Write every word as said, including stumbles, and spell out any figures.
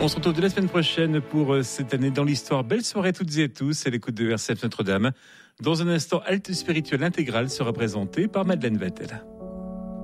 On se retrouve de la semaine prochaine pour cette année dans l'histoire. Belle soirée toutes et tous. C'est l'écoute de R C F Notre-Dame. Dans un instant, Halte spirituelle intégrale sera présentée par Madeleine Vettel.